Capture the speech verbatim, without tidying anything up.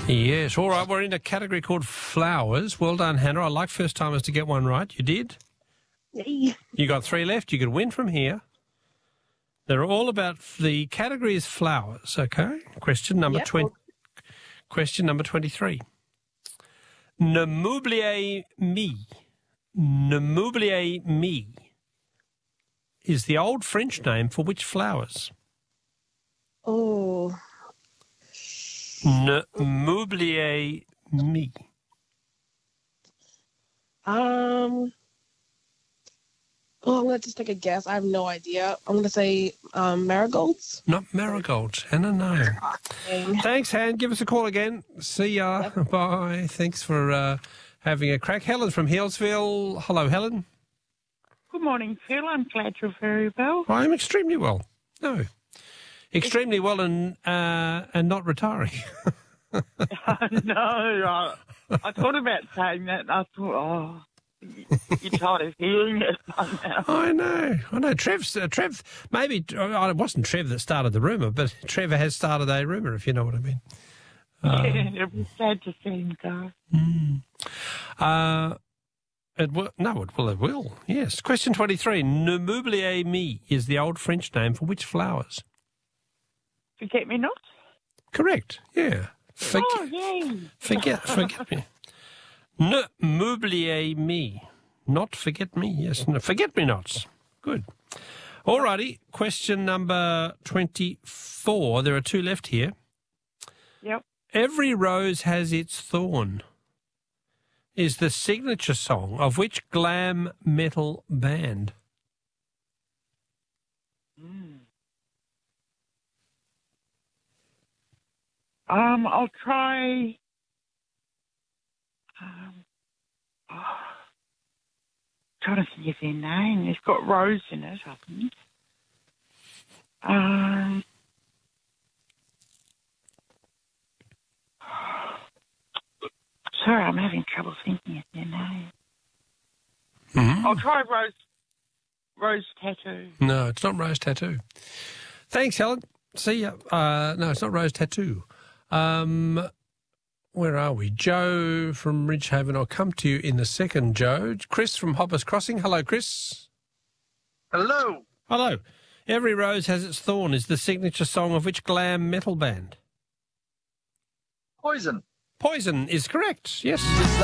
Yes, all right, we're in a category called flowers. Well done, Hannah. I like first-timers to get one right. You did. Yay. You got three left. You could win from here. They're all about, the category is flowers, okay? Question number Yep. twenty. Question number twenty-three. Ne m'oubliez me. Ne m'oubliez me is the old French name for which flowers? Oh. Ne m'oubliez me. Um. Oh, I'm going to just take a guess. I have no idea. I'm going to say um, marigolds. Not marigolds, Hannah, no. Dang. Thanks, Han. Give us a call again. See ya. Yep. Bye. Thanks for uh, having a crack. Helen from Healesville. Hello, Helen. Good morning, Phil. I'm glad you're very well. I'm extremely well. No. Extremely well and uh, and not retiring. no, I, I thought about saying that. And I thought, oh, you're tired of hearing it by now. I know. I know. Trev's, uh, Trev, maybe, uh, it wasn't Trev that started the rumour, but Trevor has started a rumour, if you know what I mean. Uh, Yeah, it was sad to see him go. Mm. Uh, it will, no, it will, it will, yes. Question twenty-three. Ne m'oubliez me is the old French name for which flowers? Forget me not? Correct, yeah. Forget, Oh, yay. forget, forget me. Ne m'oubliez me. Not forget me, yes. No, forget me nots. Good. All righty. Question number twenty-four. There are two left here. Yep. Every Rose Has Its Thorn is the signature song of which glam metal band? Mm. Um, I'll try. Um, oh, trying to think of their name. It's got Rose in it, I think. Um. Sorry, I'm having trouble thinking of their name. Mm-hmm. I'll try Rose. Rose Tattoo. No, it's not Rose Tattoo. Thanks, Helen. See ya. Uh, no, it's not Rose Tattoo. Um, where are we? Joe from Ridgehaven. I'll come to you in a second, Joe. Chris from Hoppers Crossing. Hello, Chris. Hello. Hello. Every Rose Has Its Thorn is the signature song of which glam metal band? Poison. Poison is correct, yes.